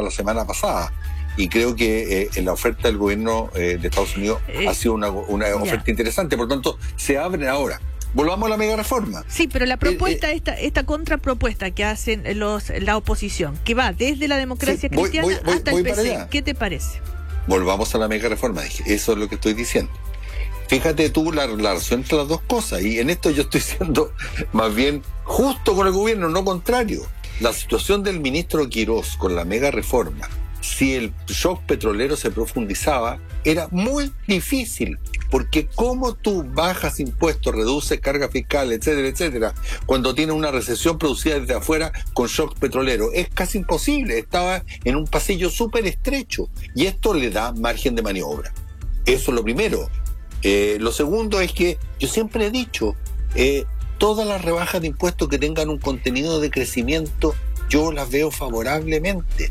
la semana pasada. Y creo que la oferta del gobierno de Estados Unidos ha sido una oferta interesante. Por tanto, se abren ahora. Volvamos a la mega reforma. Sí, pero la propuesta, esta contrapropuesta que hacen la oposición, que va desde la democracia cristiana hasta el PC, ¿qué te parece? Volvamos a la mega reforma, dije. Eso es lo que estoy diciendo. Fíjate tú la relación entre las dos cosas, y en esto yo estoy siendo más bien justo con el gobierno, no contrario. La situación del ministro Quirós con la mega reforma, si el shock petrolero se profundizaba, era muy difícil, porque cómo tú bajas impuestos, reduces carga fiscal, etcétera, etcétera, cuando tienes una recesión producida desde afuera con shock petrolero, es casi imposible. Estaba en un pasillo súper estrecho, y esto le da margen de maniobra. Eso es lo primero. Lo segundo es que yo siempre he dicho, todas las rebajas de impuestos que tengan un contenido de crecimiento, yo las veo favorablemente.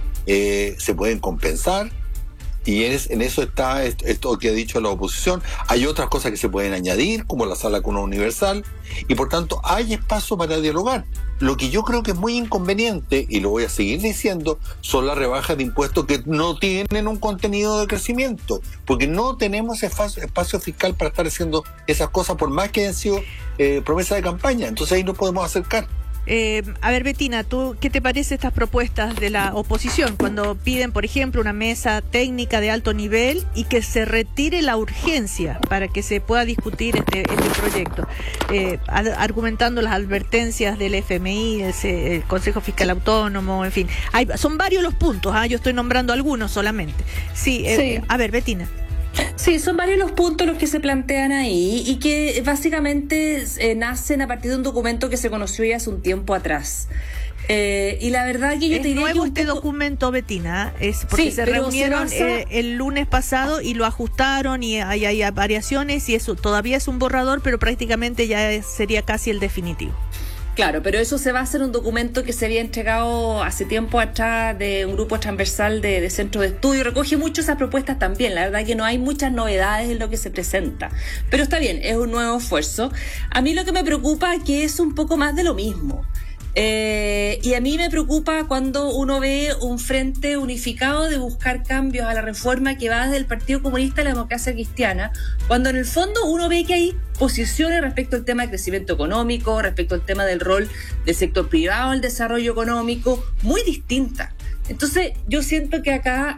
Se pueden compensar, y en eso está esto que ha dicho la oposición. Hay otras cosas que se pueden añadir, como la sala cuna universal, y por tanto hay espacio para dialogar. Lo que yo creo que es muy inconveniente, y lo voy a seguir diciendo, son las rebajas de impuestos que no tienen un contenido de crecimiento, porque no tenemos espacio fiscal para estar haciendo esas cosas, por más que hayan sido promesas de campaña. Entonces ahí no podemos acercar. A ver, Bettina, ¿tú qué te parece estas propuestas de la oposición cuando piden, por ejemplo, una mesa técnica de alto nivel y que se retire la urgencia para que se pueda discutir este proyecto, argumentando las advertencias del FMI, el Consejo Fiscal Autónomo, en fin, son varios los puntos, yo estoy nombrando algunos solamente. Sí. A ver, Bettina. Sí, son varios los puntos los que se plantean ahí y que básicamente nacen a partir de un documento que se conoció ya hace un tiempo atrás. Y la verdad que yo te diría que este documento, Bettina, es porque se reunieron el lunes pasado y lo ajustaron, y hay variaciones, y eso todavía es un borrador, pero prácticamente ya sería casi el definitivo. Claro, pero eso se basa en un documento que se había entregado hace tiempo atrás de un grupo transversal de centros de estudio. Recoge mucho esas propuestas también. La verdad que no hay muchas novedades en lo que se presenta. Pero está bien, es un nuevo esfuerzo. A mí lo que me preocupa es que es un poco más de lo mismo. Y a mí me preocupa cuando uno ve un frente unificado de buscar cambios a la reforma que va desde el Partido Comunista a la Democracia Cristiana, cuando en el fondo uno ve que hay posiciones respecto al tema del crecimiento económico, respecto al tema del rol del sector privado en el desarrollo económico, muy distintas. Entonces yo siento que acá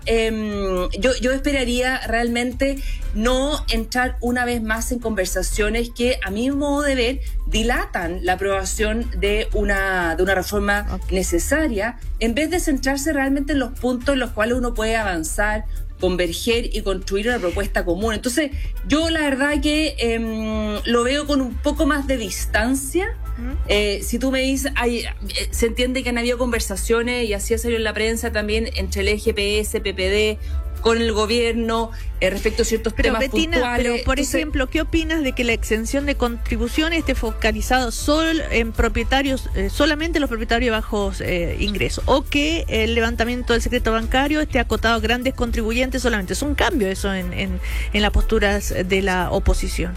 yo esperaría realmente no entrar una vez más en conversaciones que a mi modo de ver dilatan la aprobación de una reforma necesaria, en vez de centrarse realmente en los puntos en los cuales uno puede avanzar, converger y construir una propuesta común. Entonces yo la verdad que lo veo con un poco más de distancia. Si tú me dices, se entiende que han habido conversaciones, y así ha salido en la prensa también, entre el EGPS, PPD, con el gobierno, respecto a ciertos temas Bettina, puntuales. Pero, por ejemplo, ¿qué opinas de que la exención de contribuciones esté focalizado solo en propietarios, solamente los propietarios de bajos ingresos, o que el levantamiento del secreto bancario esté acotado a grandes contribuyentes solamente? Es un cambio eso en las posturas de la oposición.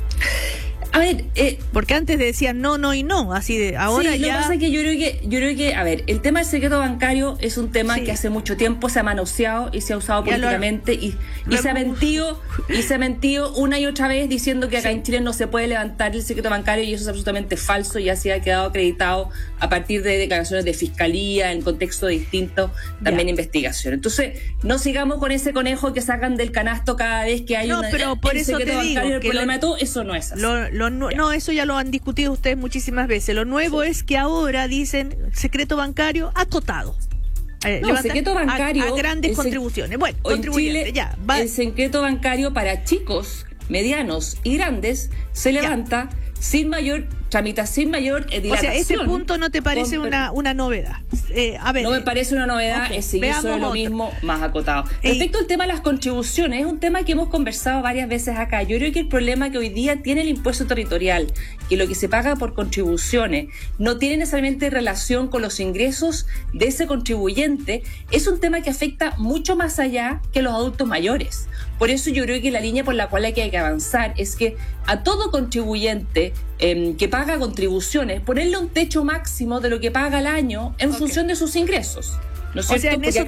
A ver, porque antes decían no y no, así de ahora sí, ya. Lo que pasa es que yo creo que, a ver, el tema del secreto bancario es un tema que hace mucho tiempo se ha manoseado y se ha usado políticamente y se ha mentido una y otra vez diciendo que acá en Chile no se puede levantar el secreto bancario, y eso es absolutamente falso. Ya se ha quedado acreditado a partir de declaraciones de fiscalía en contexto distinto, también investigación. Entonces, no sigamos con ese conejo que sacan del canasto cada vez que hay pero por eso te digo el problema de todo, eso no es así. No, eso ya lo han discutido ustedes muchísimas veces. Lo nuevo es que ahora dicen secreto bancario acotado. Secreto bancario a grandes contribuciones. Bueno, contribuyentes, Chile, el secreto bancario para chicos, medianos y grandes se levanta sin mayor dilatación. O sea, ese punto no te parece una novedad. A ver, no me parece una novedad, es seguir sobre lo mismo, más acotado. Respecto al tema de las contribuciones, es un tema que hemos conversado varias veces acá. Yo creo que el problema que hoy día tiene el impuesto territorial, que lo que se paga por contribuciones no tiene necesariamente relación con los ingresos de ese contribuyente, es un tema que afecta mucho más allá que los adultos mayores. Por eso yo creo que la línea por la cual hay que avanzar es que a todo contribuyente que paga contribuciones, ponerle un techo máximo de lo que paga al año en función de sus ingresos, ¿no es cierto? O sea, en eso